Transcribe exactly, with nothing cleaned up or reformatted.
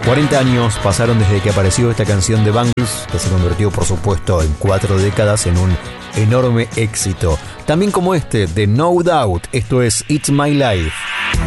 cuarenta años pasaron desde que apareció esta canción de Bangles, que se convirtió, por supuesto, en cuatro décadas en un enorme éxito. También como este, de No Doubt, esto es It's My Life.